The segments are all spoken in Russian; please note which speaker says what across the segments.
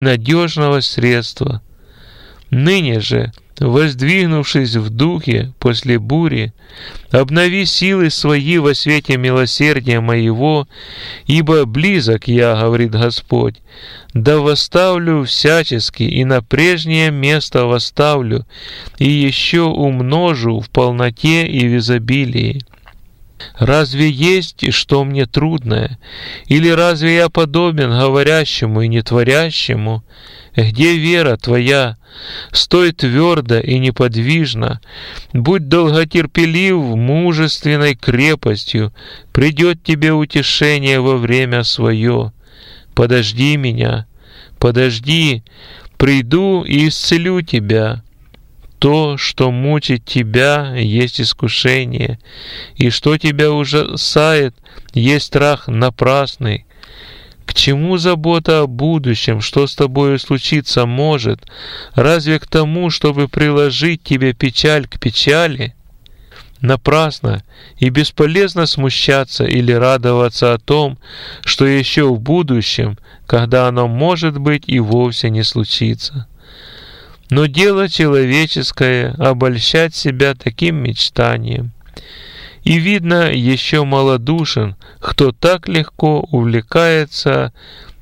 Speaker 1: надежного средства. Ныне же, воздвигнувшись в духе после бури, обнови силы свои во свете милосердия моего, ибо близок я, говорит Господь, да восставлю всячески, и на прежнее место восставлю, и еще умножу в полноте и в изобилии. Разве есть, что мне трудное? Или разве я подобен говорящему и не творящему? Где вера твоя? Стой твердо и неподвижно, будь долготерпелив мужественной крепостью, придет тебе утешение во время свое. Подожди меня, подожди, приду и исцелю тебя. То, что мучит тебя, есть искушение, и что тебя ужасает, есть страх напрасный. К чему забота о будущем, что с тобою случиться может? Разве к тому, чтобы приложить тебе печаль к печали? Напрасно и бесполезно смущаться или радоваться о том, что еще в будущем, когда оно может быть и вовсе не случится. Но дело человеческое — обольщать себя таким мечтанием. И видно, еще малодушен, кто так легко увлекается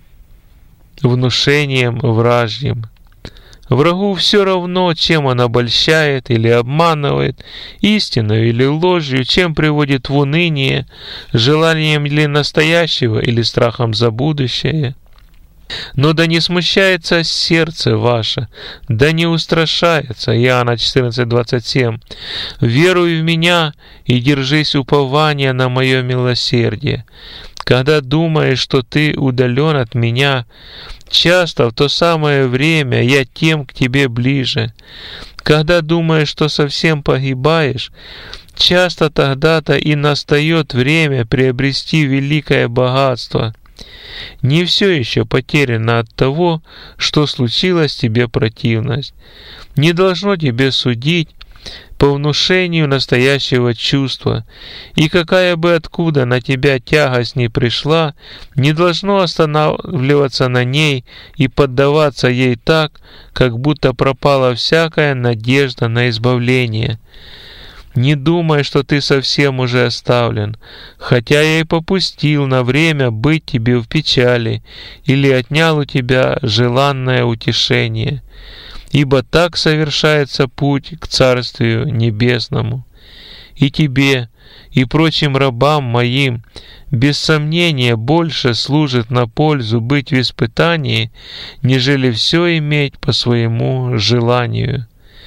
Speaker 1: внушением вражьим. Врагу все равно, чем он обольщает или обманывает, истиною или ложью, чем приводит в уныние, желанием ли настоящего или страхом за будущее. Но да не смущается сердце ваше, да не устрашается. Иоанна 14:27. Веруй в меня и держись упования на мое милосердие. Когда думаешь, что ты удален от меня, часто в то самое время я тем к тебе ближе. Когда думаешь, что совсем погибаешь, часто тогда-то и настает время приобрести великое богатство. Не все еще потеряно от того, что случилась тебе противность. Не должно тебе судить по внушению настоящего чувства, и какая бы откуда на тебя тягость ни пришла, не должно останавливаться на ней и поддаваться ей так, как будто пропала всякая надежда на избавление. Не думай, что ты совсем уже оставлен, хотя я и попустил на время быть тебе в печали или отнял у тебя желанное утешение, ибо так совершается путь к Царствию Небесному. И тебе, и прочим рабам моим, без сомнения, больше служит на пользу быть в испытании, нежели все иметь по своему желанию.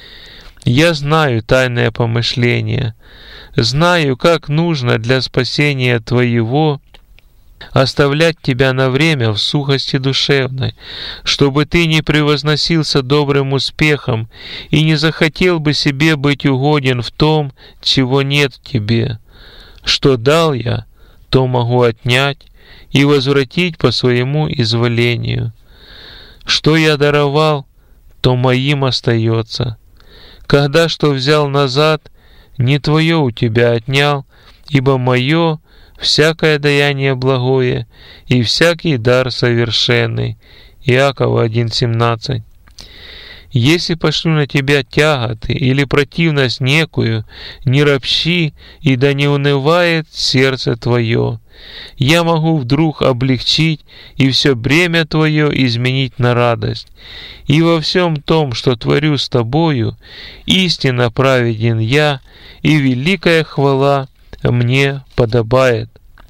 Speaker 1: Я знаю тайное помышление, знаю, как нужно для спасения твоего оставлять тебя на время в сухости душевной, чтобы ты не превозносился добрым успехом и не захотел бы себе быть угоден в том, чего нет в тебе. Что дал я, то могу отнять и возвратить по своему изволению. Что я даровал, то моим остается. Когда что взял назад, не твое у тебя отнял, ибо мое всякое даяние благое и всякий дар совершенный. Иакова 1:17. Если пошлю на тебя тяготы или противность некую, не ропщи, и да не унывает сердце твое. Я могу вдруг облегчить и все бремя твое изменить на радость. И во всем том, что творю с тобою, истинно праведен я, и великая хвала мне подобает.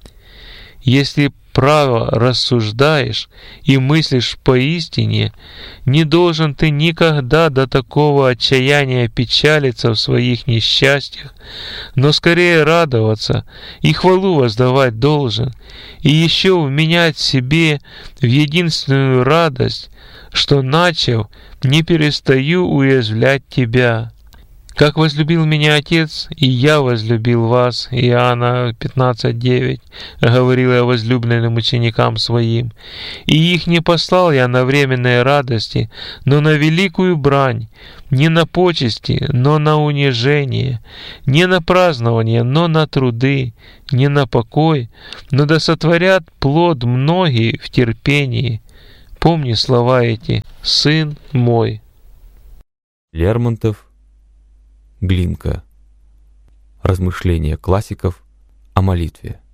Speaker 1: Если право рассуждаешь и мыслишь поистине, не должен ты никогда до такого отчаяния печалиться в своих несчастьях, но скорее радоваться и хвалу воздавать должен, и еще вменять себе в единственную радость, что, начав, не перестаю уязвлять тебя. Как возлюбил меня Отец, и я возлюбил вас, Иоанна 15:9, говорил я возлюбленным ученикам своим, и их не послал я на временные радости, но на великую брань, не на почести, но на унижение, не на празднование, но на труды, не на покой, но да сотворят плод многие в терпении. Помни слова эти, сын мой.
Speaker 2: Лермонтов, Глинка. Размышления классиков о молитве.